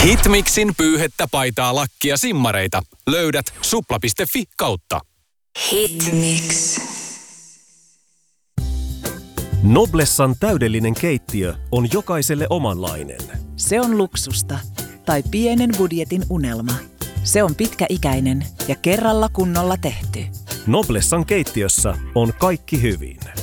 Hitmixin pyyhettä, paitaa, lakkia, simmareita löydät supla.fi/. Hitmix. Noblessan täydellinen keittiö on jokaiselle omanlainen. Se on luksusta tai pienen budjetin unelma. Se on pitkäikäinen ja kerralla kunnolla tehty. Noblessan keittiössä on kaikki hyvin.